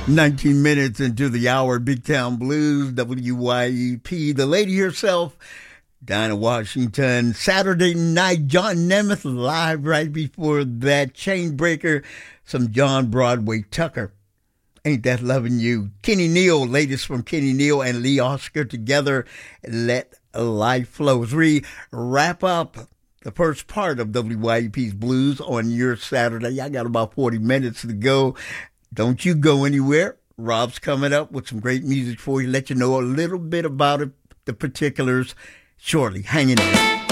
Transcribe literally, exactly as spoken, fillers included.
nineteen minutes into the hour, Big Town Blues, W Y E P. The lady herself, Dinah Washington. Saturday night, John Nemeth live right before that. Chainbreaker, some John Broadway Tucker. Ain't That Loving You? Kenny Neal, latest from Kenny Neal and Lee Oscar together. Let Life Flow. As we wrap up the first part of W Y E P's Blues on your Saturday, I got about forty minutes to go. Don't you go anywhere. Rob's coming up with some great music for you. Let you know a little bit about it, the particulars shortly. Hang in there.